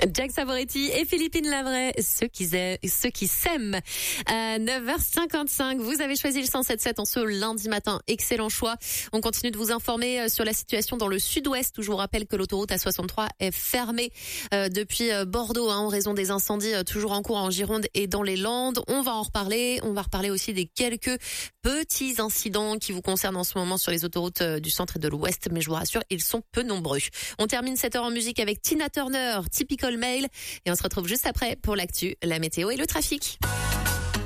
Jack Savoretti et Philippine Lavray, ceux qui s'aiment. À 9h55, vous avez choisi le 107.7 en ce lundi matin. Excellent choix. On continue de vous informer sur la situation dans le sud-ouest. Je vous rappelle que l'autoroute A63 est fermée depuis Bordeaux en raison des incendies toujours en cours en Gironde et dans les Landes. On va en reparler. On va reparler aussi des quelques petits incidents qui vous concernent en ce moment sur les autoroutes du centre et de l'ouest. Mais je vous rassure, ils sont peu nombreux. On termine cette heure en musique avec Tina Turner, Typical Male. Et on se retrouve juste après pour l'actu, la météo et le trafic.